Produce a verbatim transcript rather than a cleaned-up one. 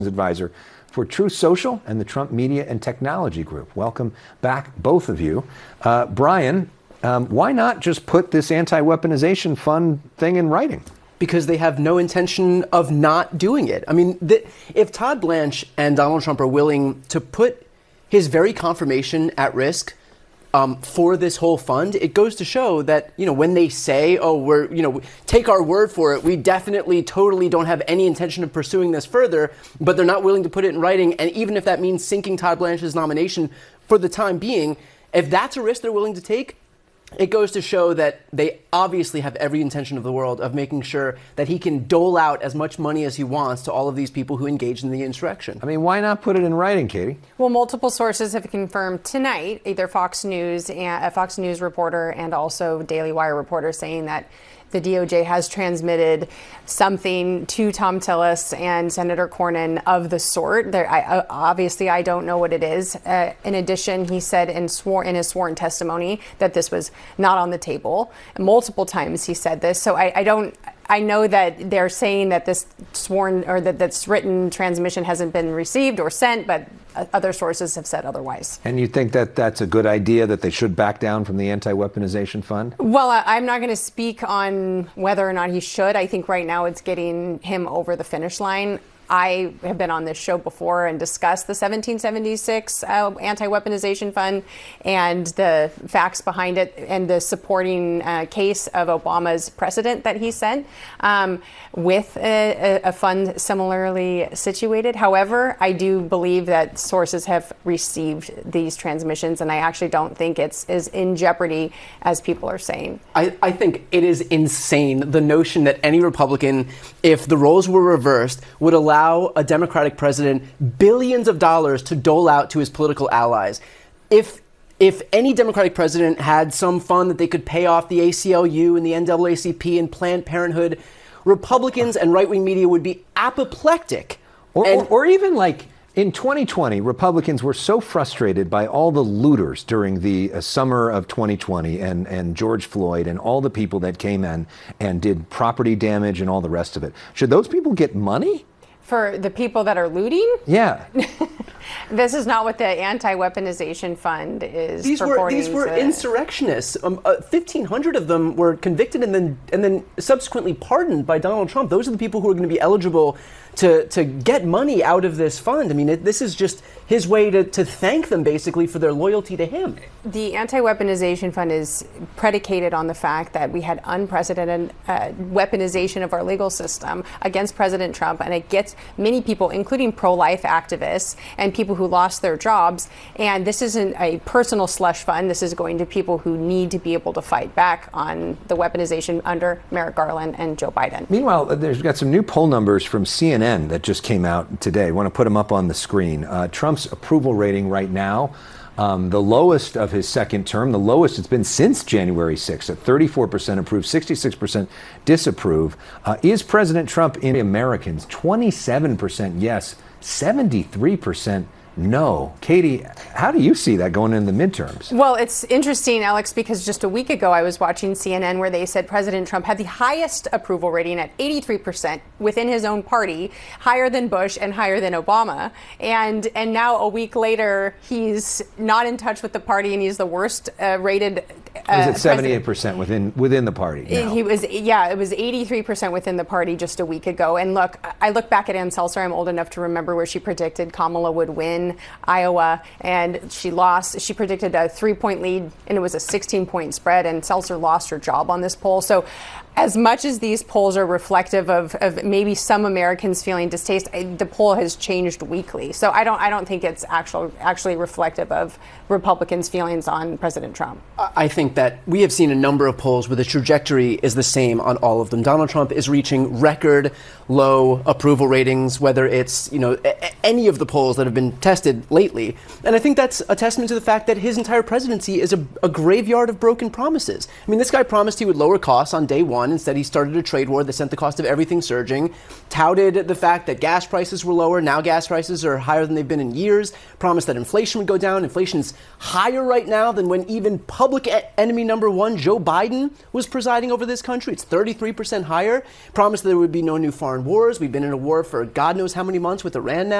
advisor for Truth Social and the Trump Media and Technology Group. Welcome back, both of you. Uh, Brian, um, why not just put this anti-weaponization fund thing in writing? Because they have no intention of not doing it. I mean, the, if Todd Blanche and Donald Trump are willing to put his very confirmation at risk um, for this whole fund, it goes to show that, you know, when they say, oh, we're, you know, take our word for it, we definitely totally don't have any intention of pursuing this further, but they're not willing to put it in writing. And even if that means sinking Todd Blanche's nomination for the time being, if that's a risk they're willing to take, it goes to show that they obviously have every intention of the world of making sure that he can dole out as much money as he wants to all of these people who engaged in the insurrection. I mean, why not put it in writing, Katie? Well, multiple sources have confirmed tonight, either Fox News, and a Fox News reporter and also Daily Wire reporter, saying that the D O J has transmitted something to Thom Tillis and Senator Cornyn of the sort. There, I, uh, obviously, I don't know what it is. Uh, in addition, he said in, swore, in his sworn testimony that this was not on the table. Multiple times he said this. So I, I don't. I know that they're saying that this sworn or that this written transmission hasn't been received or sent, but other sources have said otherwise. And you think that that's a good idea, that they should back down from the anti-weaponization fund? Well, I'm not going to speak on whether or not he should. I think right now it's getting him over the finish line. I have been on this show before and discussed the seventeen seventy-six uh, anti-weaponization fund and the facts behind it and the supporting uh, case of Obama's precedent that he sent um, with a, a fund similarly situated. However, I do believe that sources have received these transmissions, and I actually don't think it's as in jeopardy as people are saying. I, I think it is insane, the notion that any Republican, if the roles were reversed, would allow a Democratic president billions of dollars to dole out to his political allies. If if any Democratic president had some fund that they could pay off the A C L U and the N double A C P and Planned Parenthood, Republicans and right-wing media would be apoplectic. Or, and, or, or even like in twenty twenty, Republicans were so frustrated by all the looters during the uh, summer of twenty twenty and, and George Floyd and all the people that came in and did property damage and all the rest of it. Should those people get money? For the people that are looting? Yeah. This is not what the anti-weaponization fund is these purporting. Were, these were to... insurrectionists. Um, uh, fifteen hundred of them were convicted and then and then subsequently pardoned by Donald Trump. Those are the people who are going to be eligible to, to get money out of this fund. I mean, it, this is just his way to, to thank them, basically, for their loyalty to him. The anti-weaponization fund is predicated on the fact that we had unprecedented uh, weaponization of our legal system against President Trump, and it gets many people, including pro-life activists and people who lost their jobs. And this isn't a personal slush fund. This is going to people who need to be able to fight back on the weaponization under Merrick Garland and Joe Biden. Meanwhile, there's got some new poll numbers from C N N that just came out today. I want to put them up on the screen. Uh, Trump's approval rating right now, um, the lowest of his second term, the lowest it's been since January sixth, at thirty-four percent approve, sixty-six percent disapprove. Uh, is President Trump in Americans? twenty-seven percent yes, seventy-three percent no. Katie, how do you see that going in the midterms? Well, it's interesting, Alex, because just a week ago I was watching C N N where they said President Trump had the highest approval rating at eighty-three percent within his own party, higher than Bush and higher than Obama. And and now a week later, he's not in touch with the party and he's the worst uh, rated Uh, was it seventy-eight percent within within the party? Now? He was, yeah, it was eighty-three percent within the party just a week ago. And look, I look back at Ann Seltzer. I'm old enough to remember where she predicted Kamala would win Iowa, and she lost. She predicted a three-point lead, and it was a sixteen-point spread, and Seltzer lost her job on this poll. So as much as these polls are reflective of, of maybe some Americans feeling distaste, the poll has changed weekly. So I don't I don't think it's actual, actually reflective of Republicans' feelings on President Trump. I think that we have seen a number of polls where the trajectory is the same on all of them. Donald Trump is reaching record low approval ratings, whether it's, you know, a- any of the polls that have been tested lately. And I think that's a testament to the fact that his entire presidency is a, a graveyard of broken promises. I mean, this guy promised he would lower costs on day one. Instead, he started a trade war that sent the cost of everything surging, touted the fact that gas prices were lower. Now gas prices are higher than they've been in years, promised that inflation would go down. Inflation's higher right now than when even public e- enemy number one, Joe Biden, was presiding over this country. It's thirty-three percent higher. Promised that there would be no new foreign foreign wars. We've been in a war for God knows how many months with Iran now.